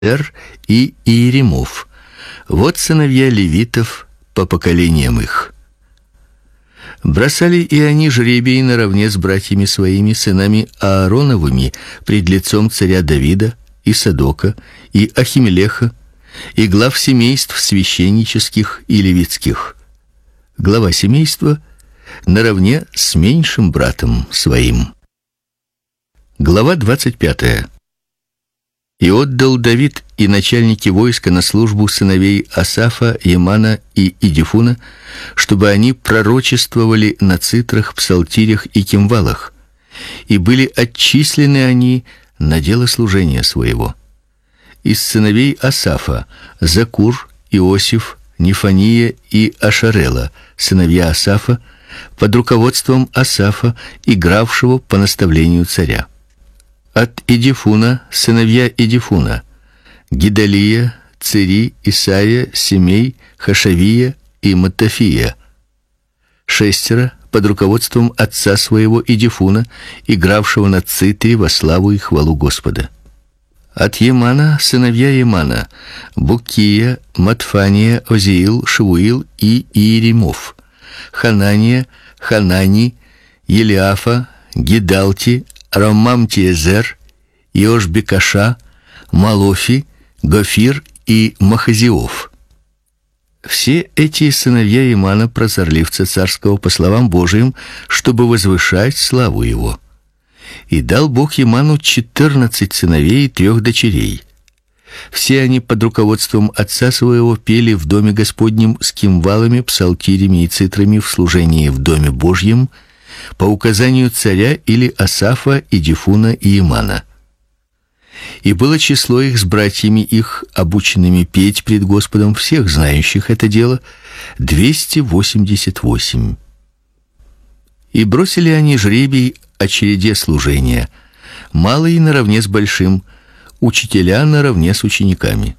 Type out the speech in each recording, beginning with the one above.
Эр и Иеремов. Вот сыновья левитов по поколениям их. Бросали и они жребий наравне с братьями своими, сынами Аароновыми, пред лицом царя Давида и Садока и Ахимелеха и глав семейств священнических и левитских. Глава семейства наравне с меньшим братом своим. Глава 25. И отдал Давид и начальники войска на службу сыновей Асафа, Емана и Идифуна, чтобы они пророчествовали на цитрах, псалтирях и кимвалах, и были отчислены они на дело служения своего. Из сыновей Асафа: Закур, Иосиф, Нефания и Ашарела, сыновья Асафа, под руководством Асафа, игравшего по наставлению царя. От Идифуна сыновья Идифуна: Гидалия, Цери, Исаия, Семей, Хашавия и Маттафия. 6 под руководством отца своего Идифуна, игравшего на цитре во славу и хвалу Господа. От Емана сыновья Емана: Букия, Матфания, Озиил, Шевуил и Иеремов. Ханания, Ханани, Елиафа, Гидалти, Рамамтиезер, Иошбекаша, Малофи, Гофир и Махазиов. Все эти сыновья Емана прозорливца царского по словам Божиим, чтобы возвышать славу его. И дал Бог Еману 14 сыновей и 3 дочерей. Все они под руководством отца своего пели в доме Господнем с кимвалами, псалтирями и цитрами в служении в доме Божьем по указанию царя или Асафа, Идифуна и Емана. И было число их с братьями их, обученными петь пред Господом, всех знающих это дело, 288. И бросили они жребий о череде служения: малый наравне с большим, учителя наравне с учениками.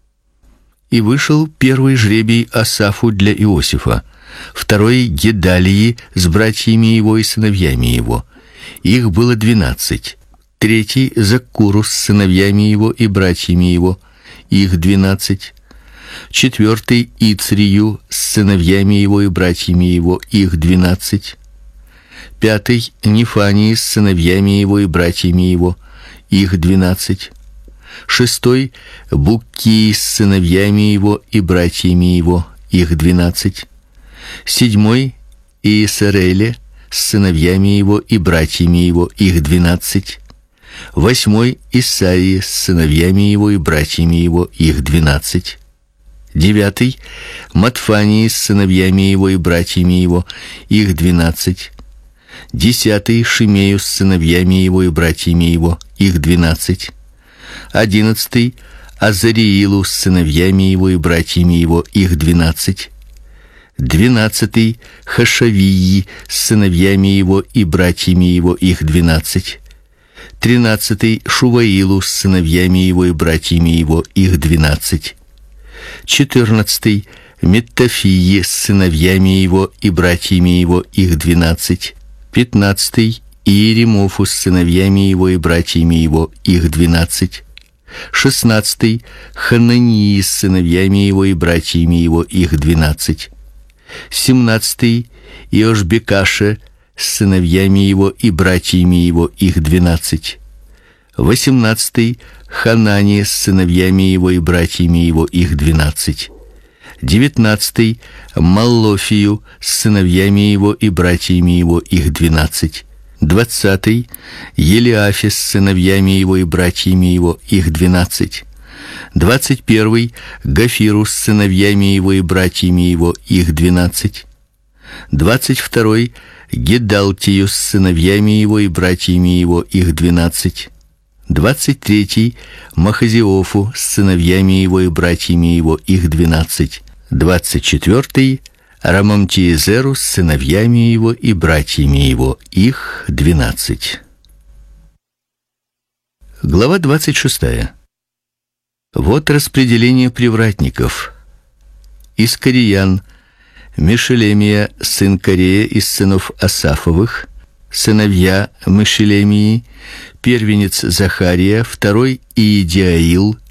И вышел первый жребий Асафу для Иосифа, второй Гедалии с братьями его и сыновьями его. Их было 12. Третий Закуру с сыновьями его и братьями его. Их 12. Четвертый Ицрию с сыновьями его и братьями его. Их 12. Пятый Нефании с сыновьями его и братьями его. Их 12. Шестой Буккии с сыновьями его и братьями его. Их 12. Седьмой Иесареле с сыновьями его и братьями его. Их 12. Восьмой Исаии с сыновьями его и братьями его. Их 12. Девятый Матфании с сыновьями его и братьями его. Их 12. 10 Шимею с сыновьями его и братьями его. Их 12. 11 Азариилу с сыновьями его и братьями его. Их 12. 12 Хашавии с сыновьями его и братьями его. Их 12. 13 Шуваилу с сыновьями его и братьями его. Их 12. 14 Меттафии с сыновьями его и братьями его. Их 12. 15 Иеремофу с сыновьями его и братьями его. Их 12. 16 Ханании с сыновьями его и братьями его. Их 12. 17 Иошбекаше с сыновьями его и братьями его. Их 12. 18 Ханани с сыновьями его и братьями его. Их 12. 19 Маллофию с сыновьями его и братьями его. Их 12. 20 Елиафе с сыновьями его и братьями его. Их 12. 21 Гофиру с сыновьями его и братьями его. Их 12. 22 Гедалтию с сыновьями его и братьями его. Их 12. 23 Махазиофу с сыновьями его и братьями его. Их 12. 24 Рамамтиезеру с сыновьями его и братьями его. Их 12. Глава 26. Вот распределение привратников. Из Кориян: Мешелемия, сын Корея из сынов Асафовых, сыновья Мешелемии: первенец Захария, второй Иедиаил,